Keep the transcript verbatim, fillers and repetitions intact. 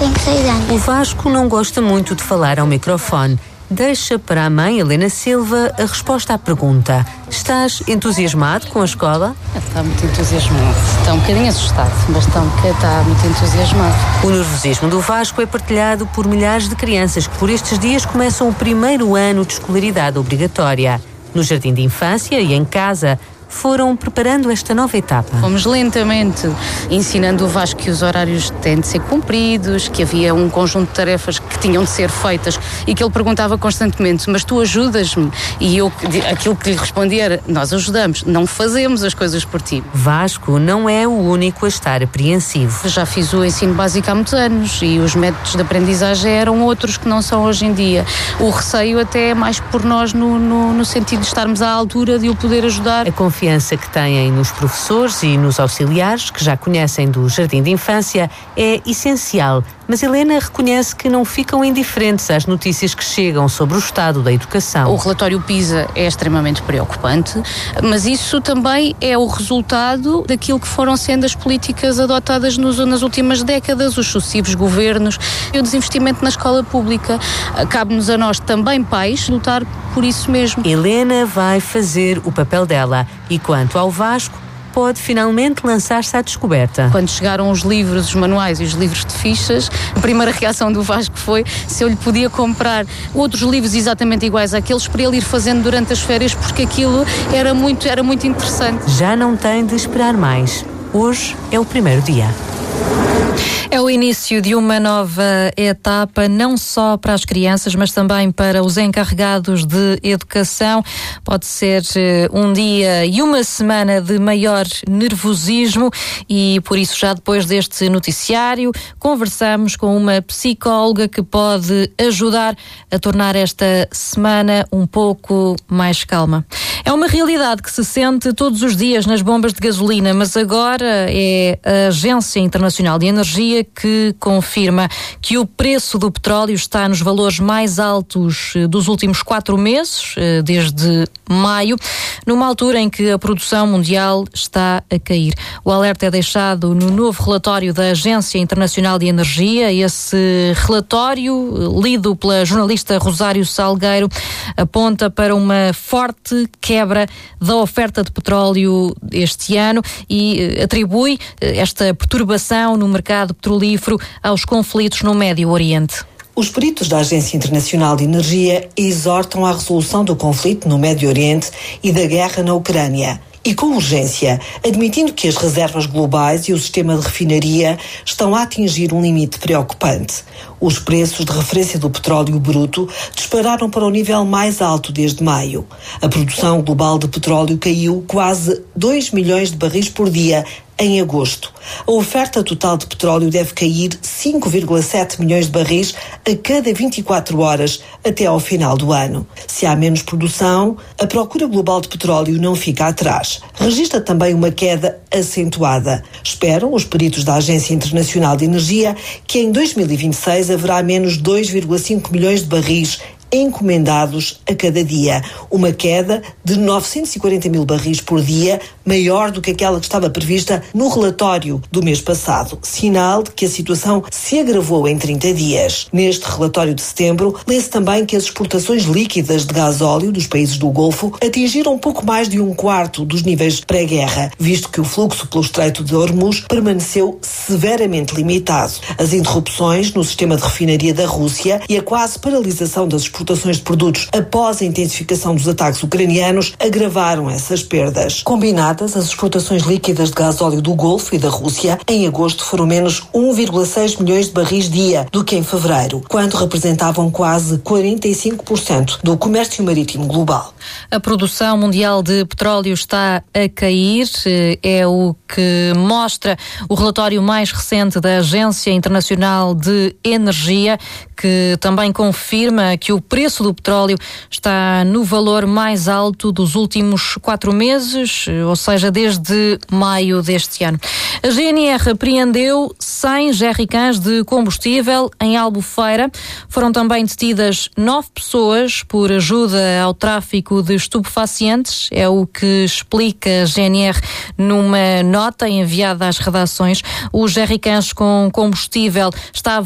Tenho seis anos. O Vasco não gosta muito de falar ao microfone. Deixa para a mãe, Helena Silva, a resposta à pergunta: estás entusiasmado com a escola? Está muito entusiasmado. Está um bocadinho assustado, mas está, um bocadinho, está muito entusiasmado. O nervosismo do Vasco é partilhado por milhares de crianças que por estes dias começam o primeiro ano de escolaridade obrigatória. No jardim de infância e em casa, foram preparando esta nova etapa. Fomos lentamente ensinando o Vasco que os horários têm de ser cumpridos, que havia um conjunto de tarefas que tinham de ser feitas e que ele perguntava constantemente: mas tu ajudas-me? E eu, aquilo que lhe respondia era: nós ajudamos, não fazemos as coisas por ti. Vasco não é o único a estar apreensivo. Já fiz o ensino básico há muitos anos e os métodos de aprendizagem eram outros que não são hoje em dia. O receio até é mais por nós no, no, no sentido de estarmos à altura de o poder ajudar. A confiança que têm nos professores e nos auxiliares, que já conhecem do jardim de infância, é essencial. Mas Helena reconhece que não ficam indiferentes às notícias que chegam sobre o estado da educação. O relatório PISA é extremamente preocupante, mas isso também é o resultado daquilo que foram sendo as políticas adotadas nos, nas últimas décadas, os sucessivos governos e o desinvestimento na escola pública. Cabe-nos a nós também, pais, lutar por isso mesmo. Helena vai fazer o papel dela. E quanto ao Vasco, pode finalmente lançar-se à descoberta. Quando chegaram os livros, os manuais e os livros de fichas, a primeira reação do Vasco foi se eu lhe podia comprar outros livros exatamente iguais àqueles para ele ir fazendo durante as férias, porque aquilo era muito, era muito interessante. Já não tem de esperar mais. Hoje é o primeiro dia. É o início de uma nova etapa, não só para as crianças, mas também para os encarregados de educação. Pode ser um dia e uma semana de maior nervosismo e, por isso, já depois deste noticiário, conversamos com uma psicóloga que pode ajudar a tornar esta semana um pouco mais calma. É uma realidade que se sente todos os dias nas bombas de gasolina, mas agora é a Agência Internacional de Energia que confirma que o preço do petróleo está nos valores mais altos dos últimos quatro meses, desde maio, numa altura em que a produção mundial está a cair. O alerta é deixado no novo relatório da Agência Internacional de Energia. Esse relatório, lido pela jornalista Rosário Salgueiro, aponta para uma forte quebra da oferta de petróleo este ano e atribui esta perturbação no mercado petrolífero aos conflitos no Médio Oriente. Os peritos da Agência Internacional de Energia exortam à resolução do conflito no Médio Oriente e da guerra na Ucrânia. E com urgência, admitindo que as reservas globais e o sistema de refinaria estão a atingir um limite preocupante. Os preços de referência do petróleo bruto dispararam para o nível mais alto desde maio. A produção global de petróleo caiu quase dois milhões de barris por dia em agosto. A oferta total de petróleo deve cair cinco vírgula sete milhões de barris a cada vinte e quatro horas até ao final do ano. Se há menos produção, a procura global de petróleo não fica atrás. Registra também uma queda acentuada. Esperam os peritos da Agência Internacional de Energia que em dois mil e vinte e seis haverá menos dois vírgula cinco milhões de barris encomendados a cada dia, uma queda de novecentos e quarenta mil barris por dia, maior do que aquela que estava prevista no relatório do mês passado, sinal de que a situação se agravou em trinta dias. Neste relatório de setembro, lê-se também que as exportações líquidas de gasóleo dos países do Golfo atingiram um pouco mais de um quarto dos níveis pré-guerra, visto que o fluxo pelo Estreito de Hormuz permaneceu severamente limitado. As interrupções no sistema de refinaria da Rússia e a quase paralisação das exportações exportações de produtos após a intensificação dos ataques ucranianos agravaram essas perdas. Combinadas, as exportações líquidas de gasóleo do Golfo e da Rússia em agosto foram menos um vírgula seis milhões de barris dia do que em fevereiro, quando representavam quase quarenta e cinco por cento do comércio marítimo global. A produção mundial de petróleo está a cair, é o que mostra o relatório mais recente da Agência Internacional de Energia, que também confirma que o preço do petróleo está no valor mais alto dos últimos quatro meses, ou seja, desde maio deste ano. A G N R apreendeu cem jerrycans de combustível em Albufeira. Foram também detidas nove pessoas por ajuda ao tráfico de estupefacientes, é o que explica a G N R numa nota enviada às redações. Os jerrycans com combustível estavam